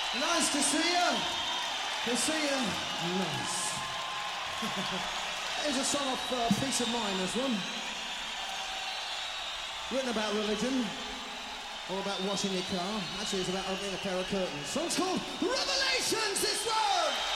Nice to see you. To see you. Nice. Here's a song off Peace of Mind, this one. Written about religion. Or about washing your car. Actually, it's about opening a pair of curtains. Song's called Revelations, this one!